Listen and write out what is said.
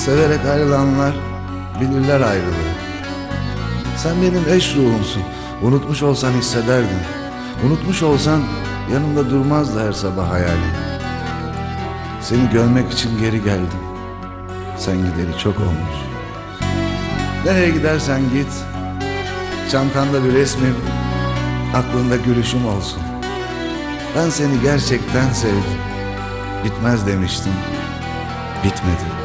Severek ayrılanlar bilirler ayrılığı. Sen benim eş ruhumsun. Unutmuş olsan hissederdin. Unutmuş olsan yanımda durmazdı her sabah hayalin. Seni görmek için geri geldim. Sen gideri çok olmuş. Nereye gidersen git, çantanda bir resmim, aklında gülüşüm olsun. Ben seni gerçekten sevdim. Bitmez demiştim, bitmedi.